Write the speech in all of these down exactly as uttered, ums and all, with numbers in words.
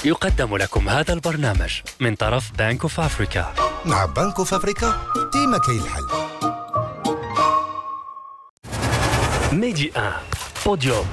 يقدم لكم هذا البرنامج من طرف بانك اوف افريكا. مع بانك اوف افريكا ديما كاين الحل. ميدي واحد بوديوم.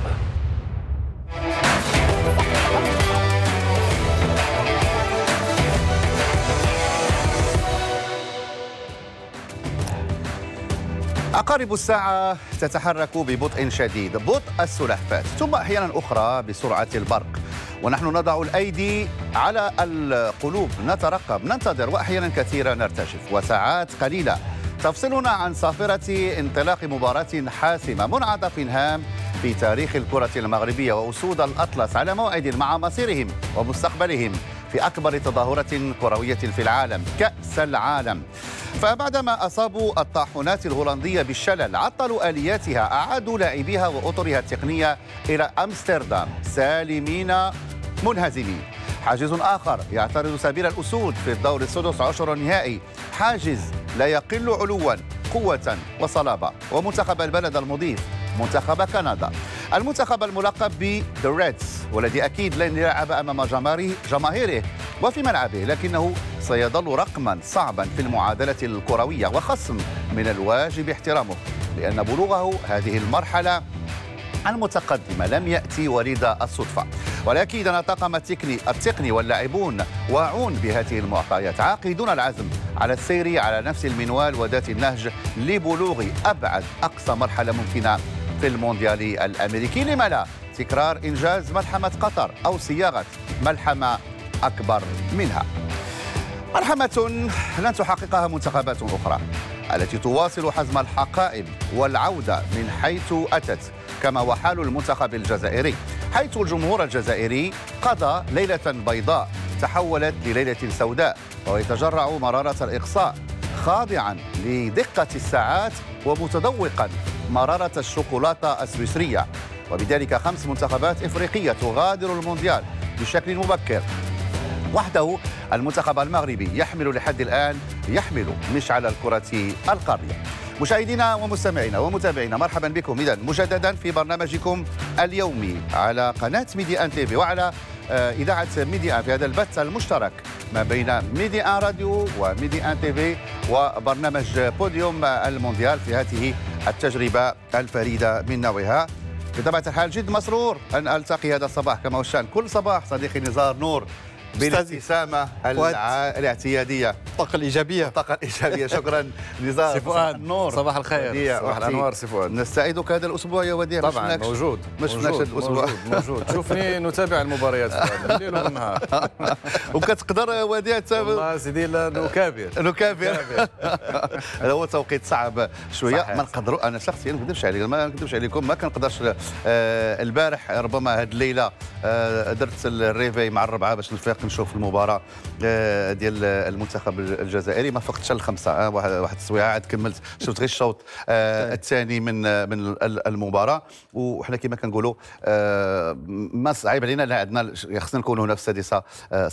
عقارب الساعة تتحرك ببطء شديد، بطء السلحفاة، ثم أحيانا أخرى بسرعة البرق، ونحن نضع الأيدي على القلوب، نترقب، ننتظر، وأحيانا كثيرا نرتجف، وساعات قليلة تفصلنا عن صافرة انطلاق مباراة حاسمة منعطف هام في تاريخ الكرة المغربية، وأسود الأطلس على موعد مع مصيرهم ومستقبلهم في أكبر تظاهرة كروية في العالم، كأس العالم. فبعدما أصابوا الطاحونات الهولندية بالشلل، عطلوا آلياتها، أعادوا لاعبيها وأطرها التقنية إلى أمستردام سالمين منهزمين. حاجز آخر يعترض سبيل الأسود في الدور السادس عشر النهائي، حاجز لا يقل علوا، قوة وصلابة، ومنتخب البلد المضيف منتخب كندا، المنتخب الملقب ب The Reds، والذي أكيد لن يلعب أمام جماهيره وفي ملعبه، لكنه سيظل رقما صعبا في المعادلة الكروية، وخصم من الواجب احترامه، لأن بلوغه هذه المرحلة المتقدمة لم يأتي وليد الصدفة. ولكن الطاقم التقني التقني واللاعبون واعون بهذه المعطيات، عاقدون العزم على السير على نفس المنوال وذات النهج لبلوغ أبعد أقصى مرحلة ممكنة في المونديال الأمريكي. لما لا تكرار إنجاز ملحمة قطر أو صياغة ملحمة أكبر منها، ملحمة لن تحققها منتخبات أخرى التي تواصل حزم الحقائب والعودة من حيث أتت، كما وحال المنتخب الجزائري، حيث الجمهور الجزائري قضى ليلة بيضاء تحولت لليلة سوداء، ويتجرع مرارة الإقصاء، خاضعا لدقة الساعات ومتذوقا مرارة الشوكولاتة السويسرية. وبذلك خمس منتخبات إفريقية تغادر المونديال بشكل مبكر. وحده المنتخب المغربي يحمل لحد الآن يحمل مشعل الكرة القارية. مشاهدينا ومستمعينا ومتابعينا، مرحبا بكم إذن مجددا في برنامجكم اليومي على قناة ميدي واحد تي في وعلى إذاعة ميدي واحد في هذا البث المشترك ما بين ميدي واحد راديو وميدي واحد تي في وبرنامج بوديوم المونديال في هذه التجربة الفريدة من نوعها. بطبيعة الحال جد مسرور أن ألتقي هذا الصباح كما هو الشأن كل صباح صديقي نزار نور بالابتسامة الاعتيادية، الطاقة الإيجابية الطاقة الإيجابية. شكرا نزار. سي فؤاد، النور، صباح الخير، صباح الأنوار سي فؤاد. نستعيدك هذا الأسبوع يا وديع. طبعا موجود مش موجود هذا الأسبوع موجود, موجود. شوفني نتابع المباريات الليل والنهار. وكتقدر وديع تتابع. والله سيدي نكابر نكابر. هذا هو توقيت صعب شوية، ما نقدروا. أنا شخصيا ما نكذبش عليكم ما نكذبش عليكم ما كنقدرش. آه البارح ربما هذه الليلة آه درت الريفي مع الربعة باش نفيق نشوف المباراة آه ديال المنتخب الجزائري، ما فقتش الخمسة. آه واحد واحد السويعة عاد كملت، شفت غير الشوط آه الثاني من من المباراة. وحنا كما كنقولوا آه ما صعيب علينا، لا عندنا خصنا نكونوا هنا في السادسة آه